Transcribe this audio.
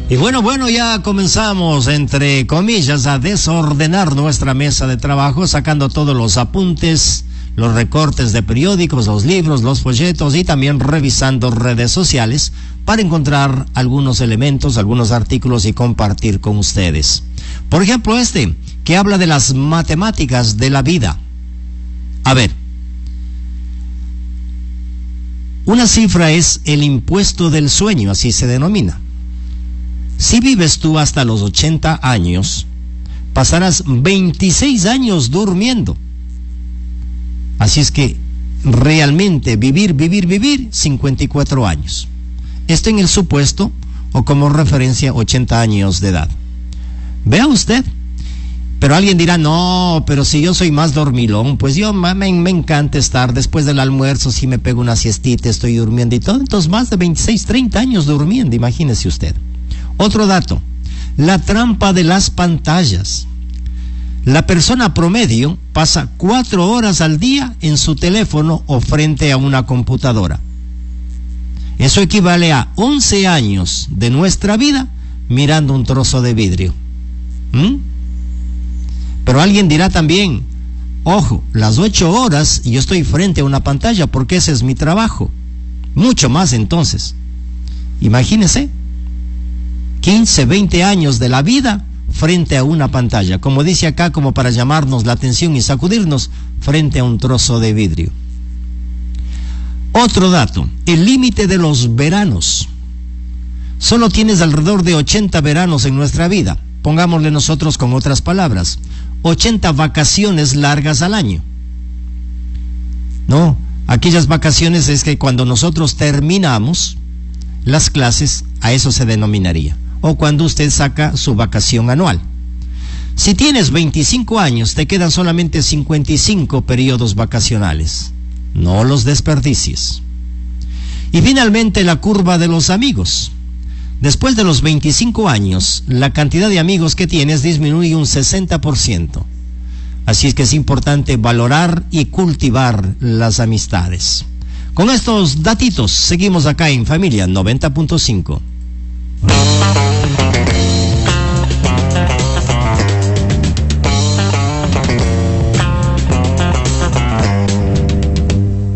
Y bueno, ya comenzamos, entre comillas, a desordenar nuestra mesa de trabajo, sacando todos los apuntes, los recortes de periódicos, los libros, los folletos y también revisando redes sociales para encontrar algunos elementos, algunos artículos y compartir con ustedes. Por ejemplo, que habla de las matemáticas de la vida. A ver, una cifra es el impuesto del sueño, así se denomina. Si vives tú hasta los 80 años, pasarás 26 años durmiendo. Así es que realmente vivir, 54 años. Esto en el supuesto o como referencia 80 años de edad. Vea usted. Pero alguien dirá, no, pero si yo soy más dormilón, pues yo me encanta estar después del almuerzo, si me pego una siestita, estoy durmiendo y todo. Entonces más de 26, 30 años durmiendo, imagínese usted. Otro dato, la trampa de las pantallas. La persona promedio pasa 4 horas al día en su teléfono o frente a una computadora. Eso equivale a 11 años de nuestra vida mirando un trozo de vidrio. Pero alguien dirá también, ojo, las 8 horas yo estoy frente a una pantalla porque ese es mi trabajo. Mucho más entonces. Imagínense. 15, 20 años de la vida frente a una pantalla, como dice acá, como para llamarnos la atención y sacudirnos frente a un trozo de vidrio. Otro dato, el límite de los veranos. Solo tienes alrededor de 80 veranos en nuestra vida. Pongámosle nosotros con otras palabras, 80 vacaciones largas al año. No, aquellas vacaciones es que cuando nosotros terminamos las clases, a eso se denominaría. O cuando usted saca su vacación anual. Si tienes 25 años, te quedan solamente 55 periodos vacacionales. No los desperdicies. Y finalmente la curva de los amigos. Después de los 25 años, la cantidad de amigos que tienes disminuye un 60%. Así es que es importante valorar y cultivar las amistades. Con estos datitos, seguimos acá en Familia 90.5.